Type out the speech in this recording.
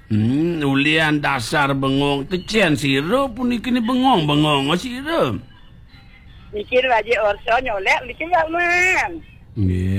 Ulian dasar bengong kecen sira puniki bengong sira. Mikir wae orso nyolek mikir wae man. Nggih.